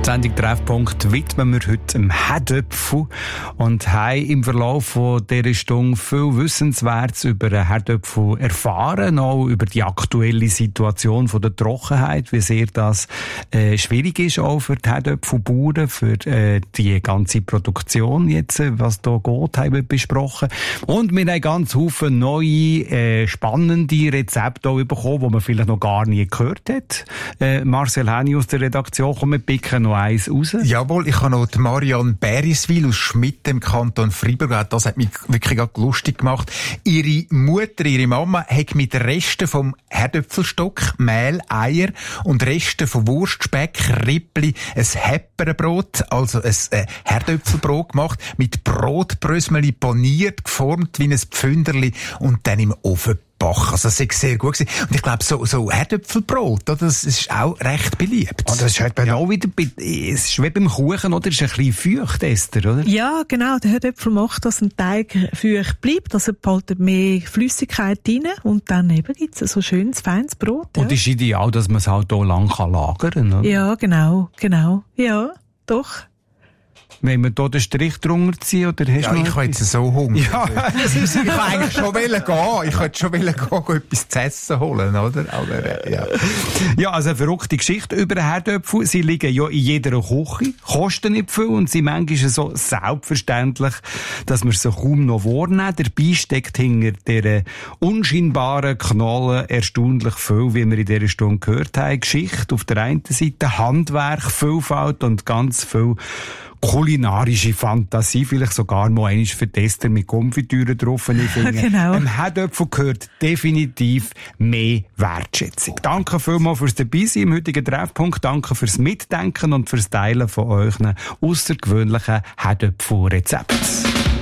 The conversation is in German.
Sendung Treffpunkt widmen wir heute dem Herdöpfel und haben im Verlauf von dieser Stunde viel Wissenswertes über den Herdöpfel erfahren, auch über die aktuelle Situation von der Trockenheit, wie sehr das schwierig ist auch für die Herdöpfelbauern, für die ganze Produktion jetzt, was da geht, haben wir besprochen. Und wir haben ganz viele neue, spannende Rezepte auch bekommen, die man vielleicht noch gar nie gehört hat. Marcel Häni aus der Redaktion, komm, wir picken noch eins raus. Jawohl, ich habe noch die Marianne Beriswil aus Schmitten im Kanton Freiburg. Das hat mich wirklich lustig gemacht. Ihre Mutter, ihre Mama, hat mit Resten vom Herdöpfelstock, Mehl, Eier und Resten von Wurst, Speck, Rippli ein Hepperenbrot, also ein Herdöpfelbrot gemacht, mit Brotbrösmeli paniert, geformt wie ein Pfünderli und dann im Ofen backen. Also das war sehr gut gewesen. Und ich glaube, so Herdöpfelbrot, das ist auch recht beliebt. Und das ist halt auch wieder, es ist wie beim Kuchen, oder? Es ist ein bisschen feucht, Esther, oder? Ja, genau. Der Herdöpfel macht, dass ein Teig feucht bleibt. Also behaltet mehr Flüssigkeit rein und dann eben gibt's so schönes, feines Brot. Ja. Und es ist ideal, dass man es halt auch lang lagern kann, oder? Ja, genau. Ja, doch. Wenn wir hier den Strich drunter ziehen, oder hast ja, du ich habe jetzt so Hunger. Ja, ich wollte eigentlich schon gehen. Ich wollte schon etwas zu essen holen, oder? Aber, ja. Ja, also eine verrückte Geschichte über den Herdöpfel. Sie liegen ja in jeder Küche, kosten nicht viel und sind manchmal so selbstverständlich, dass man sie kaum noch wahrnehmen. Dabei steckt hinter dieser unscheinbaren Knolle erstaunlich viel, wie wir in dieser Stunde gehört haben. Geschichte auf der einen Seite, Handwerk, Vielfalt und ganz viel kulinarische Fantasie, vielleicht sogar mal einmal für Tester mit Konfitüre drauf. Ich finde, genau. Dem Herdöpfel gehört definitiv mehr Wertschätzung. Danke vielmals fürs Dabeisein im heutigen Treffpunkt. Danke fürs Mitdenken und fürs Teilen von euren außergewöhnlichen Herdöpfelrezepten.